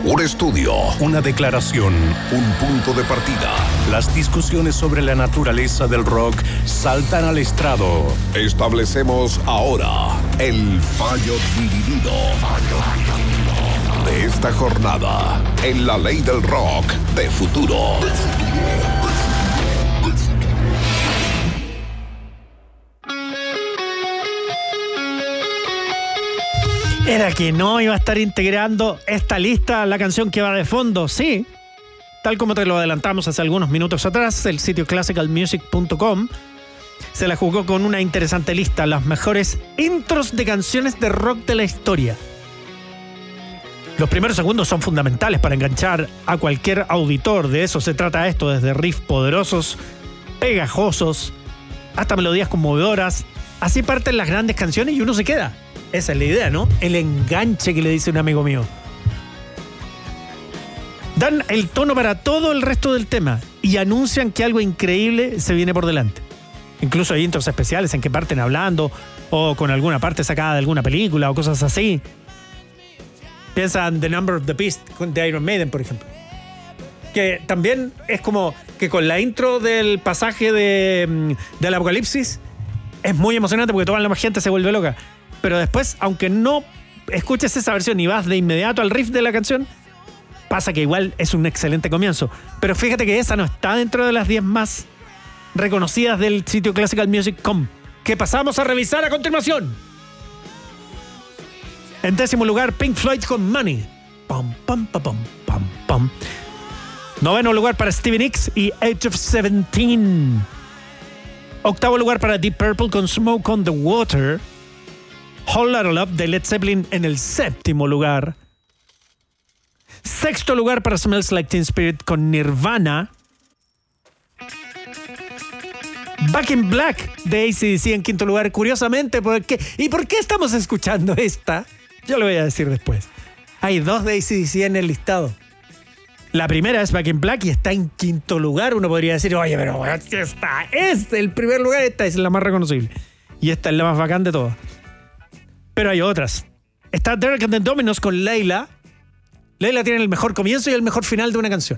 Un estudio, una declaración, un punto de partida. Las discusiones sobre la naturaleza del rock saltan al estrado. Establecemos ahora el fallo dividido de esta jornada en la ley del rock de futuro. Era que no iba a estar integrando esta lista la canción que va de fondo, sí. Tal como te lo adelantamos hace algunos minutos atrás, el sitio classicalmusic.com se la jugó con una interesante lista, las mejores intros de canciones de rock de la historia. Los primeros segundos son fundamentales para enganchar a cualquier auditor, de eso se trata esto, desde riffs poderosos, pegajosos, hasta melodías conmovedoras. Así parten las grandes canciones y uno se queda. Esa es la idea, ¿no? El enganche que le dice un amigo mío. Dan el tono para todo el resto del tema y anuncian que algo increíble se viene por delante. Incluso hay intros especiales en que parten hablando o con alguna parte sacada de alguna película o cosas así. Piensa en The Number of the Beast de Iron Maiden, por ejemplo. Que también es como que con la intro del pasaje del Apocalipsis es muy emocionante porque toda la gente se vuelve loca. Pero después, aunque no escuches esa versión y vas de inmediato al riff de la canción, pasa que igual es un excelente comienzo. Pero fíjate que esa no está dentro de las 10 más reconocidas del sitio classicalmusic.com, que pasamos a revisar a continuación. En 10º lugar, Pink Floyd con Money. Pam, pam, pam, pam, pam, pam. 9º lugar para Stevie Nicks y Age of 17. 8º lugar para Deep Purple con Smoke on the Water. Whole Lotta Love de Led Zeppelin en el 7º lugar. 6º lugar para Smells Like Teen Spirit con Nirvana. Back in Black de AC/DC en 5º lugar. Curiosamente, ¿por qué estamos escuchando esta? Yo lo voy a decir después. Hay 2 de AC/DC en el listado. La primera es Back in Black y está en 5º lugar. Uno podría decir, oye, pero esta es el primer lugar, esta es la más reconocible. Y esta es la más bacán de todas. Pero hay otras. Está Derek and the Dominos con Layla. Layla tiene el mejor comienzo y el mejor final de una canción.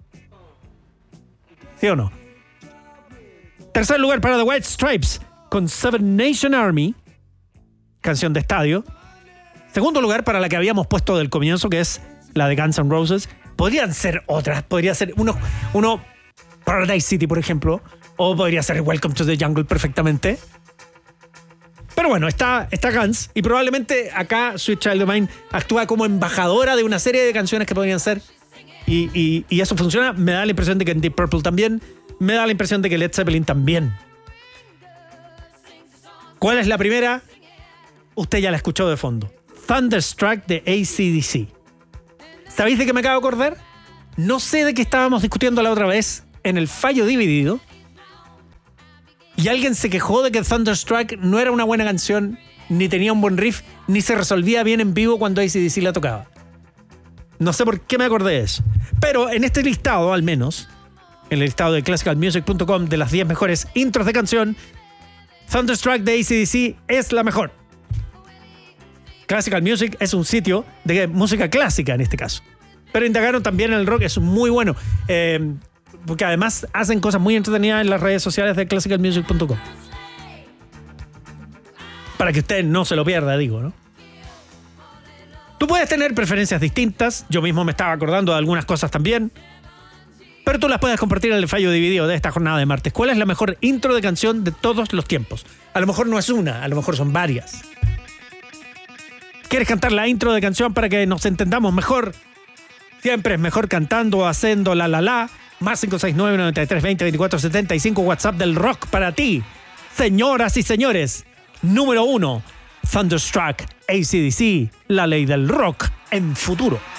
¿Sí o no? 3er lugar para The White Stripes con Seven Nation Army, canción de estadio. 2º lugar para la que habíamos puesto del comienzo, que es la de Guns N' Roses. Podrían ser otras, podría ser uno Paradise City, por ejemplo, o podría ser Welcome to the Jungle perfectamente. Pero bueno, está Guns y probablemente acá Sweet Child of Mine actúa como embajadora de una serie de canciones que podrían ser y eso funciona. Me da la impresión de que en Deep Purple también, me da la impresión de que Led Zeppelin también. ¿Cuál es la primera? Usted ya la escuchó de fondo. Thunderstruck de AC/DC. ¿Sabéis de qué me acabo de acordar? No sé de qué estábamos discutiendo la otra vez en el fallo dividido. Y alguien se quejó de que Thunderstruck no era una buena canción, ni tenía un buen riff, ni se resolvía bien en vivo cuando AC/DC la tocaba. No sé por qué me acordé de eso. Pero en este listado, al menos, en el listado de classicalmusic.com de las 10 mejores intros de canción, Thunderstruck de AC/DC es la mejor. Classical Music es un sitio de música clásica en este caso. Pero indagaron también en el rock, es muy bueno. Porque además hacen cosas muy entretenidas en las redes sociales de classicalmusic.com. Para que usted no se lo pierda, digo, ¿no? Tú puedes tener preferencias distintas. Yo mismo me estaba acordando de algunas cosas también. Pero tú las puedes compartir en el fallo dividido de esta jornada de martes. ¿Cuál es la mejor intro de canción de todos los tiempos? A lo mejor no es una, a lo mejor son varias. ¿Quieres cantar la intro de canción para que nos entendamos mejor? Siempre es mejor cantando o haciendo la. Más 569-9320-2475, WhatsApp del rock para ti. Señoras y señores, número 1, Thunderstruck, AC/DC, la ley del rock en futuro.